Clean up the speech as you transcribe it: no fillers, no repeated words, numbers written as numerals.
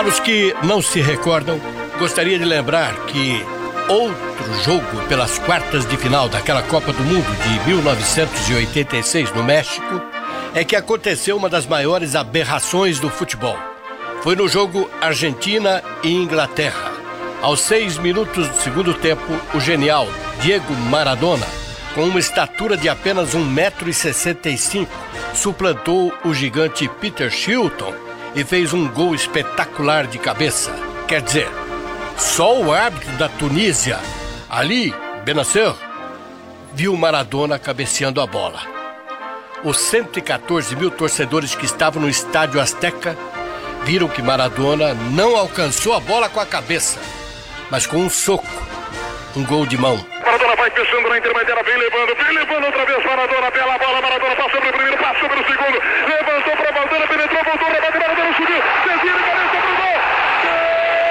Para os que não se recordam, gostaria de lembrar que outro jogo pelas quartas de final daquela Copa do Mundo de 1986 no México é que aconteceu uma das maiores aberrações do futebol. Foi no jogo Argentina e Inglaterra. Aos 6 minutos do segundo tempo, o genial Diego Maradona, com uma estatura de apenas 1,65 m, suplantou o gigante Peter Shilton e fez um gol espetacular de cabeça. Quer dizer, só o árbitro da Tunísia, Ali Benasser, viu Maradona cabeceando a bola. Os 114 mil torcedores que estavam no estádio Azteca viram que Maradona não alcançou a bola com a cabeça, mas com um soco, um gol de mão. Maradona vai fechando na intermediária, vem levando outra vez Maradona, bela bola, Maradona passa sobre o primeiro, passa sobre o segundo, levantou para Maradona, penetrou, voltou, rebate, Maradona subiu.